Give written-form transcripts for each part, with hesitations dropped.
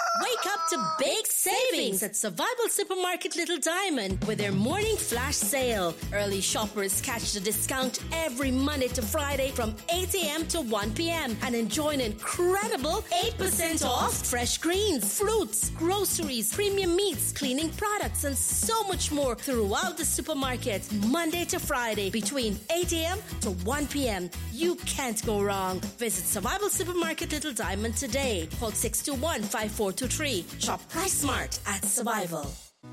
Wake up to big savings at Survival Supermarket Little Diamond with their morning flash sale. Early shoppers catch the discount every Monday to Friday from 8 a.m. to 1 p.m. and enjoy an incredible 8% off fresh greens, fruits, groceries, premium meats, cleaning products, and so much more throughout the supermarket Monday to Friday between 8 a.m. to 1 p.m. You can't go wrong. Visit Survival Supermarket Little Diamond today. Call 621-5423. Shop Price Smart at Survival.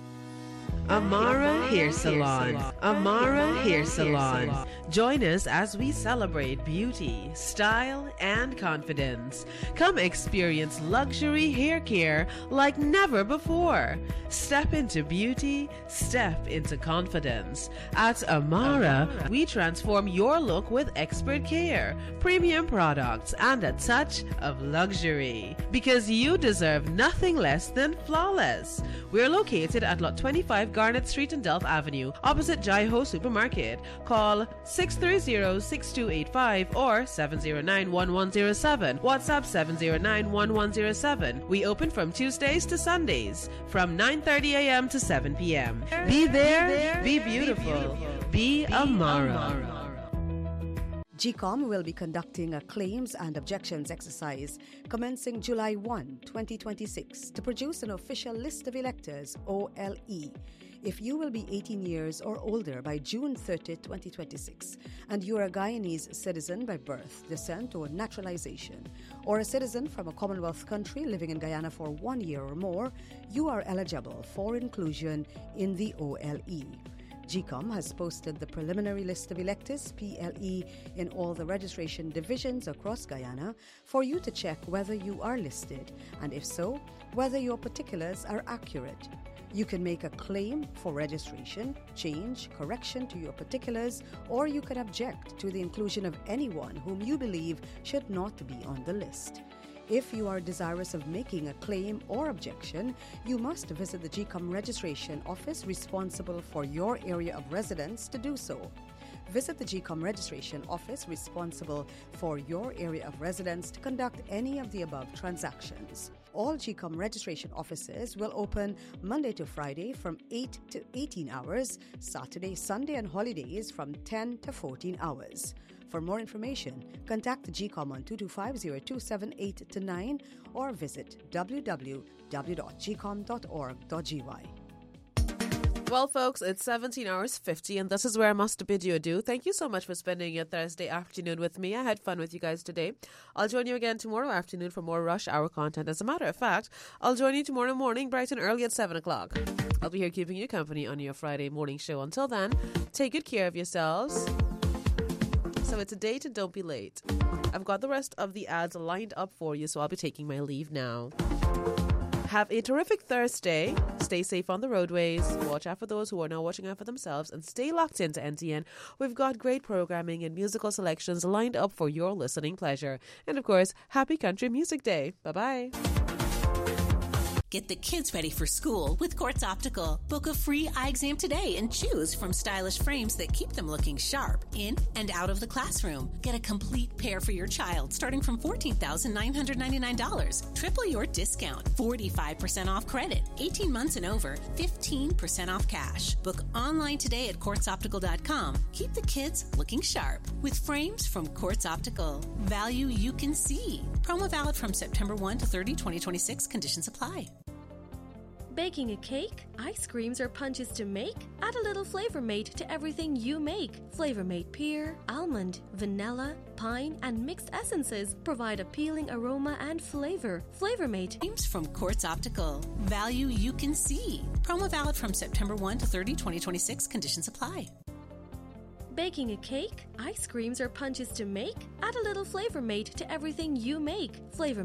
Amara Hair Salon. Amara Hair Salon. Join us as we celebrate beauty, style, and confidence. Come experience luxury hair care like never before. Step into beauty, step into confidence. At Amara, we transform your look with expert care, premium products, and a touch of luxury. Because you deserve nothing less than flawless. We're located at Lot 25 Garnet Street and Delft Avenue, opposite Jai Ho Supermarket. Call 630-6285 or 709-1107. WhatsApp 709-1107. We open from Tuesdays to Sundays from 9:30 a.m. to 7 p.m. Be there, be beautiful, be Amara. GCOM will be conducting a claims and objections exercise commencing July 1, 2026 to produce an official list of electors, OLE. If you will be 18 years or older by June 30, 2026, and you are a Guyanese citizen by birth, descent, or naturalization, or a citizen from a Commonwealth country living in Guyana for 1 year or more, you are eligible for inclusion in the OLE. GCOM has posted the preliminary list of electors, PLE, in all the registration divisions across Guyana for you to check whether you are listed, and if so, whether your particulars are accurate. You can make a claim for registration, change, correction to your particulars, or you can object to the inclusion of anyone whom you believe should not be on the list. If you are desirous of making a claim or objection, you must visit the GCOM registration office responsible for your area of residence to do so. Visit the GCOM registration office responsible for your area of residence to conduct any of the above transactions. All GCOM registration offices will open Monday to Friday from 8 to 18 hours, Saturday, Sunday, and holidays from 10 to 14 hours. For more information, contact the GCOM on 225-0278-9 or visit www.gcom.org.gy. Well, folks, it's 17 hours 50, and this is where I must bid you adieu. Thank you so much for spending your Thursday afternoon with me. I had fun with you guys today. I'll join you again tomorrow afternoon for more Rush Hour content. As a matter of fact, I'll join you tomorrow morning, bright and early at 7 o'clock. I'll be here keeping you company on your Friday morning show. Until then, take good care of yourselves. So it's a date and don't be late. I've got the rest of the ads lined up for you, so I'll be taking my leave now. Have a terrific Thursday. Stay safe on the roadways. Watch out for those who are now watching out for themselves, and stay locked into NTN. We've got great programming and musical selections lined up for your listening pleasure. And of course, happy Country Music Day. Bye-bye. Get the kids ready for school with Quartz Optical. Book a free eye exam today and choose from stylish frames that keep them looking sharp in and out of the classroom. Get a complete pair for your child starting from $14,999. Triple your discount. 45% off credit. 18 months and over. 15% off cash. Book online today at quartzoptical.com. Keep the kids looking sharp with frames from Quartz Optical. Value you can see. Promo valid from September 1 to 30, 2026. Conditions apply. Baking a cake, ice creams, or punches to make? Add a little Flavor Mate to everything you make. Flavor Mate pear, almond, vanilla, pine, and mixed essences provide appealing aroma and flavor. Flavor Mate. Names from Quartz Optical. Value you can see. Promo valid from September 1 to 30, 2026. Conditions apply. Baking a cake, ice creams, or punches to make? Add a little Flavor Mate to everything you make. Flavor